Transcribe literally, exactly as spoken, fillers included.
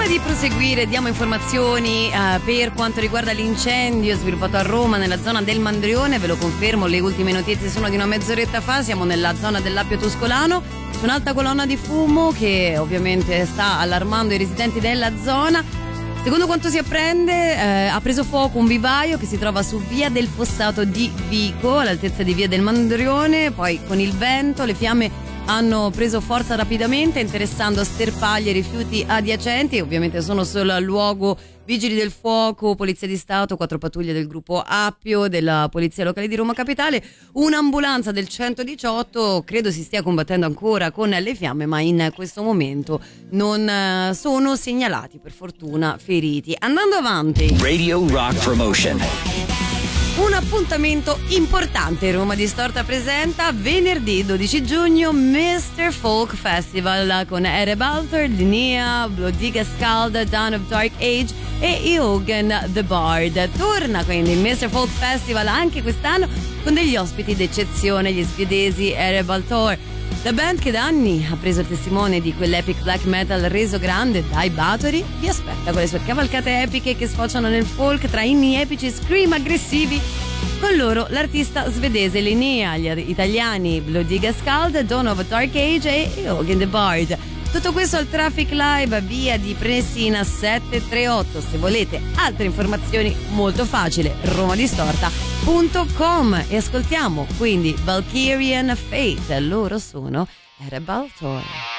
Prima di proseguire diamo informazioni eh, per quanto riguarda l'incendio sviluppato a Roma nella zona del Mandrione. Ve lo confermo, le ultime notizie sono di una mezz'oretta fa. Siamo nella zona dell'Appio Tuscolano, su un'alta colonna di fumo che ovviamente sta allarmando i residenti della zona. Secondo quanto si apprende, eh, ha preso fuoco un vivaio che si trova su via del Fossato di Vico, all'altezza di via del Mandrione. Poi con il vento le fiamme hanno preso forza rapidamente, interessando sterpaglie e rifiuti adiacenti. Ovviamente sono solo al luogo vigili del fuoco, polizia di stato, quattro pattuglie del gruppo Appio, della polizia locale di Roma Capitale, un'ambulanza del centodiciotto. Credo si stia combattendo ancora con le fiamme, ma in questo momento non sono segnalati, per fortuna, feriti. Andando avanti, Radio Rock Promotion. Un appuntamento importante. Roma Distorta presenta venerdì dodici giugno mister Folk Festival con Erebaltor, Linnea, Bloodiga Scalda, Dawn of Dark Age e Eogan the Bard. Torna quindi il mister Folk Festival anche quest'anno con degli ospiti d'eccezione, gli svedesi Erebaltor. La band che da anni ha preso il testimone di quell'epic black metal reso grande dai Bathory vi aspetta con le sue cavalcate epiche che sfociano nel folk tra inni epici e scream aggressivi. Con loro l'artista svedese Linnea, gli italiani Bloodiga Scald, Dawn of Dark Age e Eogan the Bard. Tutto questo al Traffic Live, via di Prenesina settecentotrentotto. Se volete altre informazioni, molto facile, romadistorta punto com. E ascoltiamo quindi Valkyrian Fate. Loro sono Erebaltor.